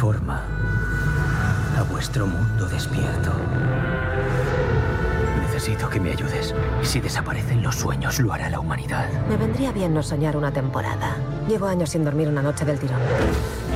forma a vuestro mundo despierto. Necesito que me ayudes. Si desaparecen los sueños, lo hará la humanidad. Me vendría bien no soñar una temporada. Llevo años sin dormir una noche del tirón.